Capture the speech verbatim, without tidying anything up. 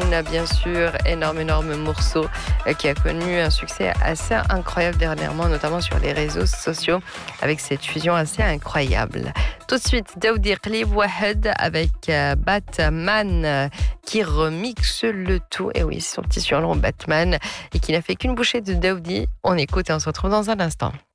Moon, bien sûr, énorme, énorme morceau euh, qui a connu un succès assez incroyable dernièrement, notamment sur les réseaux sociaux, avec cette fusion assez incroyable. Tout de suite, Daoudi Qlib Wahed avec euh, Batman euh, qui remixe le tout. Et oui, son petit surnom Batman et qui n'a fait qu'une bouchée de Daoudi. On écoute et on se retrouve dans un instant.